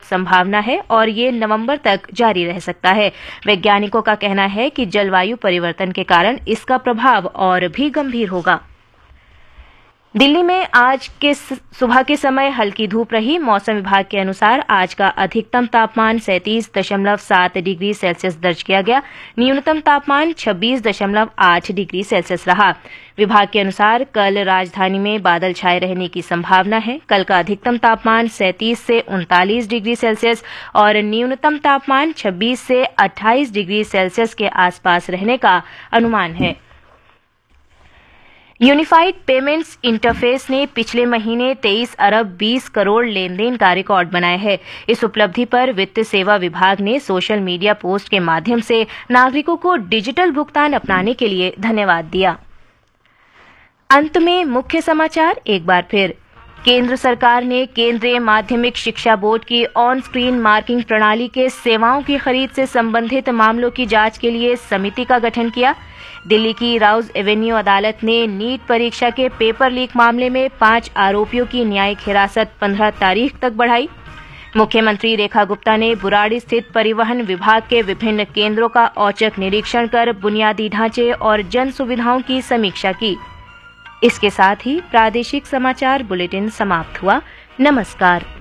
संभावना है और ये नवंबर तक जारी रह सकता है। वैज्ञानिकों का कहना है कि जलवायु परिवर्तन के कारण इसका प्रभाव और भी गंभीर होगा। दिल्ली में आज के सुबह के समय हल्की धूप रही। मौसम विभाग के अनुसार आज का अधिकतम तापमान 37.7 डिग्री सेल्सियस दर्ज किया गया। न्यूनतम तापमान 26.8 डिग्री सेल्सियस रहा। विभाग के अनुसार कल राजधानी में बादल छाए रहने की संभावना है। कल का अधिकतम तापमान 37 से 39 डिग्री सेल्सियस और न्यूनतम तापमान 26 से 28 डिग्री सेल्सियस के आसपास रहने का अनुमान है। यूनिफाइड पेमेंट्स इंटरफेस ने पिछले महीने 23 अरब 20 करोड़ लेनदेन का रिकॉर्ड बनाया है। इस उपलब्धि पर वित्त सेवा विभाग ने सोशल मीडिया पोस्ट के माध्यम से नागरिकों को डिजिटल भुगतान अपनाने के लिए धन्यवाद दिया। अंत में मुख्य समाचार एक बार फिर। केंद्र सरकार ने केंद्रीय माध्यमिक शिक्षा बोर्ड की ऑन स्क्रीन मार्किंग प्रणाली के सेवाओं की खरीद से संबंधित मामलों की जांच के लिए समिति का गठन किया। दिल्ली की राउज एवेन्यू अदालत ने नीट परीक्षा के पेपर लीक मामले में 5 आरोपियों की न्यायिक हिरासत 15 तारीख तक बढ़ाई। मुख्यमंत्री रेखा गुप्ता ने बुराड़ी स्थित परिवहन विभाग के विभिन्न केंद्रों का औचक निरीक्षण कर बुनियादी ढांचे और जन सुविधाओं की समीक्षा की। इसके साथ ही प्रादेशिक समाचार बुलेटिन समाप्त हुआ। नमस्कार।